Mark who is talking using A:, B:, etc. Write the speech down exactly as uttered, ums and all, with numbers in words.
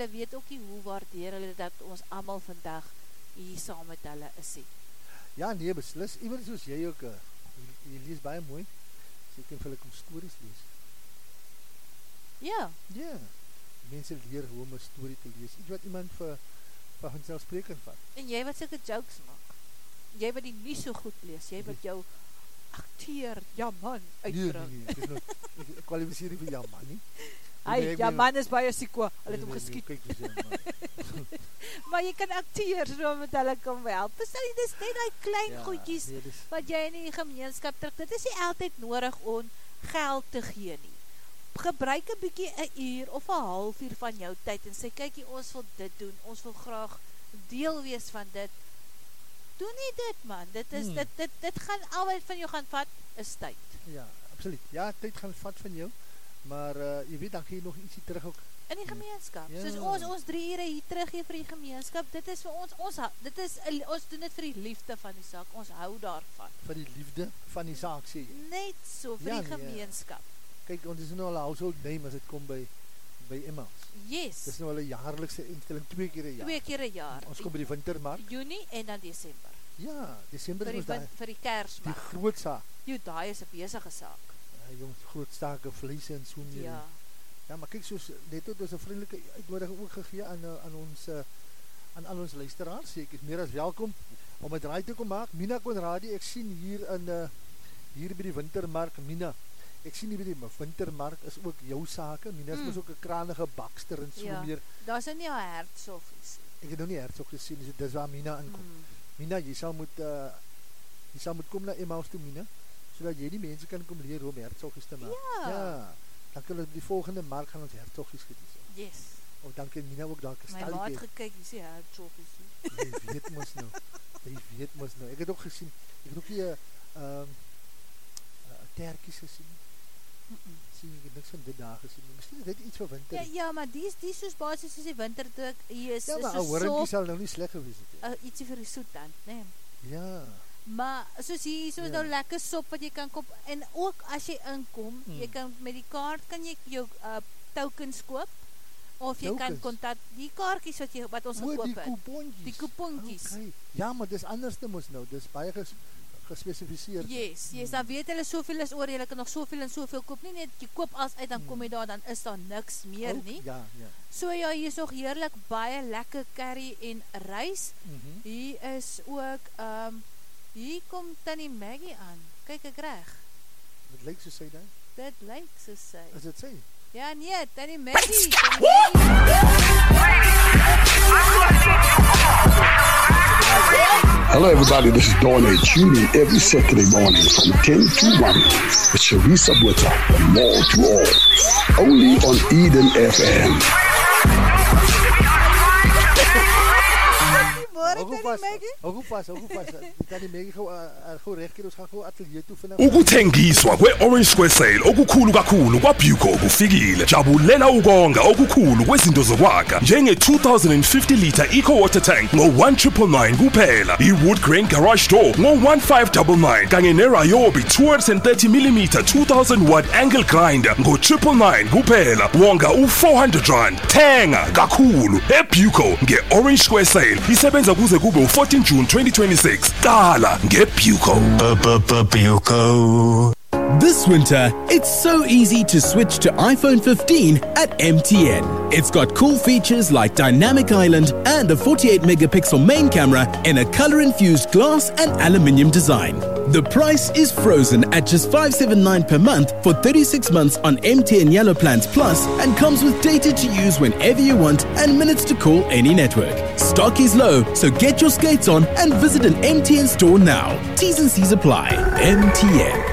A: hulle weet ook nie hoe waardeer hulle dat ons almal vandag hier saam met hulle is.
B: Ja, nee, beslis. Iemand soos jy ook, uh, jy, jy lees baie mooi, so jy kan vir hulle kom stories lees.
A: Ja.
B: Ja, mense leer hoe om 'n storie te lees, iets wat iemand vir, vir vanselfsprekend vat.
A: En jy wat sulke jokes maak, jy wat die nie so goed lees, jy wat jou acteer, ja man, uitbring.
B: Nee, nee, nee, ek, nog, ek, ek kwalificeer nie vir ja man nie.
A: Hy, ja man is baie sieko, hulle het hom
B: nee,
A: geskiet.
B: Nee, kyk, ja,
A: maar jy kan acteer, so met hulle kom help. Verstaan jy, dis net die klein
B: ja,
A: goedjies,
B: nee, dis,
A: wat jy in die gemeenskap terug, dit is nie altyd nodig om geld te gee nie. Gebruik 'n bietjie 'n uur of 'n halfuur van jou tyd en sê, kykie, ons wil dit doen, ons wil graag deel wees van dit. Doen nie dit man, dit is, hmm. dit, dit, dit gaan al wat van jou gaan vat, is tyd.
B: Ja, absoluut. Ja, tyd gaan vat van jou, maar uh, jy weet, dan gee jy nog ietsie terug ook.
A: In die gemeenskap.
B: Ja.
A: Soos ons, ons drie ure hier teruggee vir die gemeenskap, dit is vir ons, ons, dit is, ons doen dit vir die liefde van die saak, ons hou daarvan.
B: Vir die liefde van die saak, sê jy?
A: Net so, vir
B: ja,
A: die gemeenskap.
B: Nee, kyk, ons is nou al 'n household name as dit kom by, by Emmaus.
A: Yes.
B: Dit is nou al 'n jaarlikse instelling, twee keer 'n jaar.
A: Twee keer 'n jaar.
B: Ons kom by die wintermark.
A: Junie en dan Desember.
B: Ja, Desember
A: vir die,
B: is daar.
A: vir die Kersmark.
B: Die groot saak.
A: Jo, daai is 'n besige saak.
B: Ja, jongens, groot stake, vlees en so meer.
A: Ja.
B: Ja, maar kyk, soos, net het ons 'n vriendelike uitnodiging ook gegee aan, aan ons uh, aan al ons luisteraars, sê ek is meer as welkom om 'n draai te kom maak. Mina Konradi, ek sien hier in uh, hier by die wintermark, Mina, ek sien hier by die wintermark is ook jou sake, Mina is mm. ook 'n kranige bakster en so
A: ja,
B: meer.
A: Daar is nou nie 'n hertsoggies.
B: Ek het nou nie hertsog gesien, so dis waar Mina inkom. Mm. Mina, jy sal moet uh, jy sal moet kom na Emmaus toe, Mina, sodat jy die mense kan kom leer hoe om hertsoggies te maak.
A: Ja.
B: Ja. Dan kan ons die volgende mark gaan ons hertsoggies gedoen.
A: Yes.
B: Of dan kan Mina ook daar 'n stalletjie.
A: My ma het gekyk, jy sê hertsoggies.
B: Jy weet mos nou. Jy weet mos nou. Ek het ook gesien, ek het ook hier 'n ehm 'n tertjies gesien. Mm -mm. Sien ek het niks van dit daar gesien. Miskien is dit iets vir winter.
A: Ja, ja, maar die is die soos basies soos die winter toe ek hier is.
B: Ja, maar 'n horentjie sal nou nie sleg gewees het.
A: Uh, ietsie vir die soettand, né? Nee.
B: Ja.
A: Maar soos hier, soos ja. nou lekker sop wat jy kan koop, en ook as jy inkom, hmm. jy kan met die kaart, kan jy jou uh, tokens koop, of jy tokens. kan kontak, die kaartjies wat, jy, wat ons
B: o,
A: gekoop
B: die
A: het.
B: coupontjies.
A: Die coupontjies.
B: Okay. Ja, maar dis anders te mos nou, dis baie ges, gespecificeerd.
A: Yes, yes, dan weet hulle soveel is oor, jy kan nog soveel en soveel koop, nie net, jy koop als uit, dan hmm. kom jy daar, dan is daar niks meer
B: oh,
A: nie.
B: Ja, ja.
A: So ja, hier is nog heerlik, baie lekker curry en rys. Mm-hmm. Hier is ook, um, hier kom Tannie Maggie aan. Kyk ek reg.
B: Dit lyk soos sy dan?
A: Dit lyk soos sy.
B: Is dit sy?
A: Ja nee, Tannie Maggie. Tannie Maggie.
C: Hello everybody, this is Dawn A. Tune in every Saturday morning from ten to one with Sharisa Bweta from Mall to All. Only on Eden F M.
B: Hou pas, hou pas. Tannie Maggie gou gou regkeer, ons gaan gou atelier toe vinnig.
D: Ukuthengiswa kwe-Orange Square Sale okukhulu kakhulu kwaBuco kufikile. Jabulela ukonga okukhulu kwezinto zokwakha njenge two thousand fifty litre Eco Water Tank ngo one nine nine nine kuphela. I-Wood Grain Garage Door ngo one five nine nine kanye ne-Ryobi two hundred thirty millimeter two thousand watt Angle Grinder ngo nine nine nine kuphela. Wonga u four hundred rand. Thenga kakhulu eBuco nge-Orange Square Sale. Isebenza kuze kube fourteen June twenty twenty-six. Qala ngeBuco.
E: Buco. This winter, it's so easy to switch to iPhone fifteen at M T N. It's got cool features like Dynamic Island and a forty-eight megapixel main camera in a color-infused glass and aluminium design. The price is frozen at just five seventy-nine per month for thirty-six months on M T N Yellow Plans Plus and comes with data to use whenever you want and minutes to call any network. Stock is low, so get your skates on and visit an M T N store now. T's and C's apply. M T N.